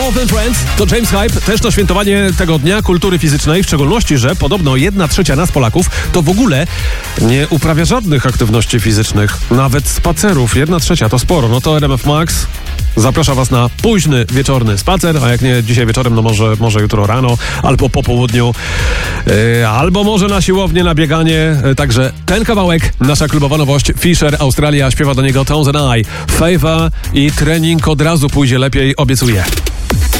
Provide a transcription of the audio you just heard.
Love and Friends to James Hype, też to świętowanie tego Dnia Kultury Fizycznej, w szczególności, że podobno 1/3 nas Polaków to w ogóle nie uprawia żadnych aktywności fizycznych, nawet spacerów. 1/3 to sporo, no to RMF Max zaprasza was na późny, wieczorny spacer, a jak nie dzisiaj wieczorem, no może jutro rano, albo po południu, albo może na siłownię, na bieganie. Także ten kawałek, nasza klubowa nowość, Fisher, Australia, śpiewa do niego Tones and I. Favor i trening od razu pójdzie lepiej, obiecuję.